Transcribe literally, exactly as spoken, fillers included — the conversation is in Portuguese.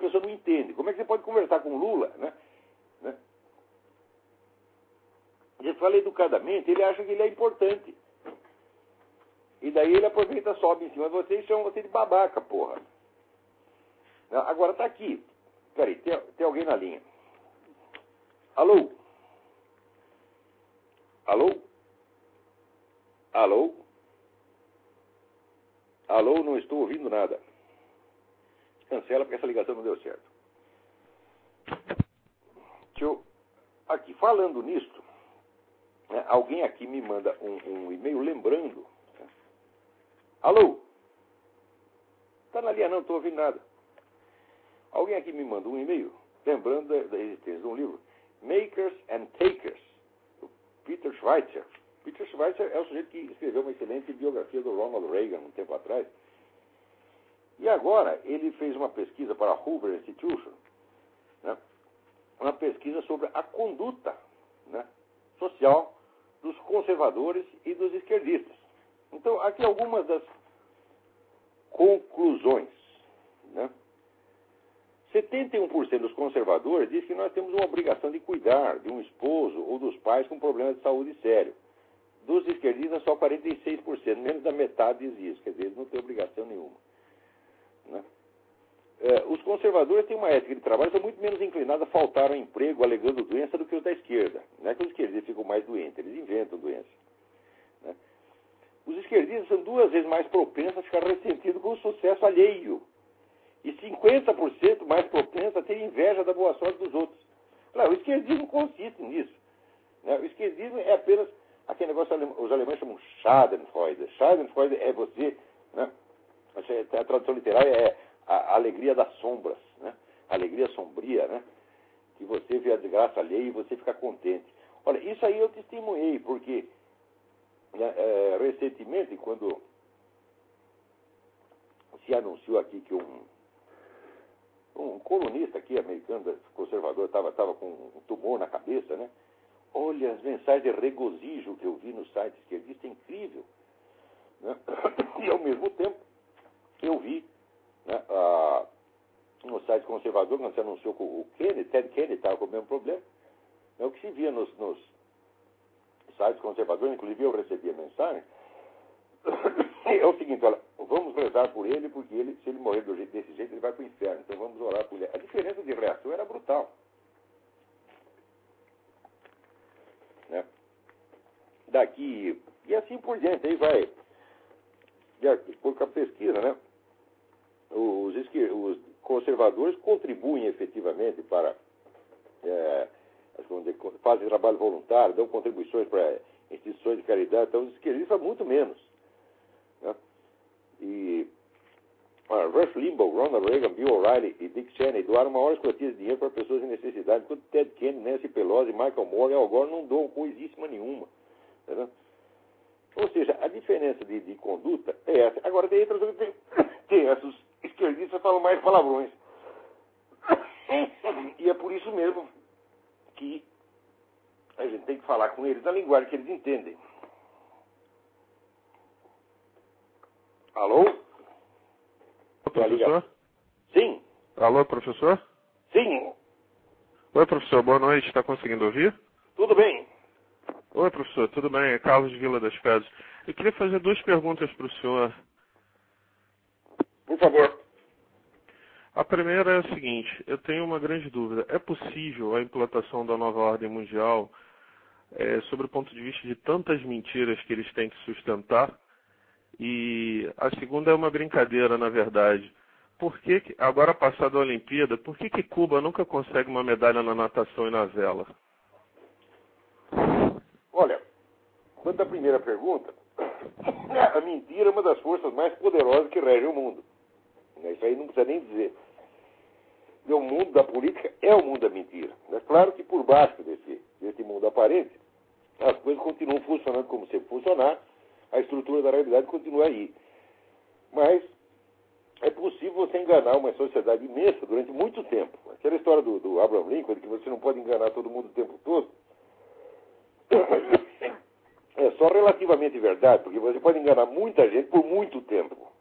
pessoa não entende. Como é que você pode conversar com o Lula, né? né? Você fala educadamente, ele acha que ele é importante. E daí ele aproveita, sobe em cima de você e chama você de babaca, porra. Agora tá aqui. Peraí, tem, tem alguém na linha. Alô? Alô? Alô? Alô, não estou ouvindo nada. Cancela porque essa ligação não deu certo. Deixa eu... Aqui, falando nisto, né, alguém aqui me manda um, um e-mail lembrando. Né? Alô? Tá na linha não, não estou ouvindo nada. Alguém aqui me manda um e-mail lembrando da, da existência de um livro, Makers and Takers, do Peter Schweitzer. Peter Schweitzer é o sujeito que escreveu uma excelente biografia do Ronald Reagan um tempo atrás. E agora ele fez uma pesquisa para a Hoover Institution, né, uma pesquisa sobre a conduta, né, social dos conservadores e dos esquerdistas. Então, aqui algumas das conclusões. Né? setenta e um por cento dos conservadores diz que nós temos uma obrigação de cuidar de um esposo ou dos pais com problemas de saúde sério. Dos esquerdistas, só quarenta e seis por cento, menos da metade diz isso. Quer dizer, eles não têm obrigação nenhuma. Né? É, os conservadores têm uma ética de trabalho, são muito menos inclinados a faltar ao emprego alegando doença do que os da esquerda. Não é que os esquerdistas ficam mais doentes, eles inventam doença. Né? Os esquerdistas são duas vezes mais propensos a ficar ressentidos com o sucesso alheio. E cinquenta por cento mais propensos a ter inveja da boa sorte dos outros. Claro, o esquerdismo consiste nisso. Né? O esquerdismo é apenas aquele negócio que os alemães chamam Schadenfreude. Schadenfreude é você, né? A tradução literária é a alegria das sombras, né? A alegria sombria, né? Que você vê a desgraça alheia e você fica contente. Olha, isso aí eu testemunhei, porque né, é, recentemente, quando se anunciou aqui que um, um colunista aqui, americano, conservador, estava tava com um tumor na cabeça, né? Olha, as mensagens de regozijo que eu vi no site esquerdista, é incrível. Né? E, ao mesmo tempo, eu vi né, a, no site conservador, quando se anunciou que o Kennedy, Ted Kennedy estava com o mesmo problema, é o que se via nos, nos sites conservadores, inclusive eu recebia mensagem, é o seguinte, olha, vamos rezar por ele, porque ele, se ele morrer do jeito, desse jeito, ele vai para o inferno, então vamos orar por ele. A diferença de reação era brutal. Né? Daqui, e assim por diante, aí vai, por a pesquisa, né? Os, os conservadores contribuem efetivamente para, é, dizer, fazem trabalho voluntário, dão contribuições para instituições de caridade, então os esquerdistas muito menos. Né? E ah, Rush Limbaugh, Ronald Reagan, Bill O'Reilly e Dick Cheney doaram maiores quantias de dinheiro para pessoas em necessidade, enquanto Ted Kennedy, Nancy Pelosi, Michael Moore e Al Gore não doam coisíssima nenhuma. Tá? Ou seja, a diferença de, de conduta é essa. Agora tem outras tem, tem essas esquerdistas falam mais palavrões. E é por isso mesmo que a gente tem que falar com eles na linguagem que eles entendem. Alô? Professor? Sim. Alô, professor? Sim. Oi, professor, boa noite. Está conseguindo ouvir? Tudo bem. Oi, professor, tudo bem? É Carlos de Vila das Pedras. Eu queria fazer duas perguntas para o senhor. Por favor. A primeira é a seguinte, eu tenho uma grande dúvida. É possível a implantação da nova ordem mundial é, sobre o ponto de vista de tantas mentiras que eles têm que sustentar? E a segunda é uma brincadeira, na verdade. Por que, que agora passada a Olimpíada, por que, que Cuba nunca consegue uma medalha na natação e na vela? Olha, quanto à primeira pergunta, a mentira é uma das forças mais poderosas que regem o mundo. Isso aí não precisa nem dizer. E o mundo da política é o mundo da mentira. É claro que por baixo desse, desse mundo aparente, as coisas continuam funcionando como sempre funcionar, a estrutura da realidade continua aí. Mas é possível você enganar uma sociedade imensa durante muito tempo. Aquela história do, do Abraham Lincoln, de que você não pode enganar todo mundo o tempo todo, é só relativamente verdade, porque você pode enganar muita gente por muito tempo.